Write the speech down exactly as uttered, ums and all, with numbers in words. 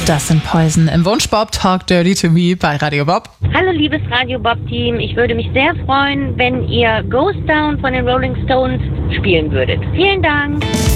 Das sind Poison im Wunschbob Talk Dirty to Me bei Radio Bob. Hallo liebes Radio Bob Team, ich würde mich sehr freuen, wenn ihr Ghost Town von den Rolling Stones spielen würdet. Vielen Dank.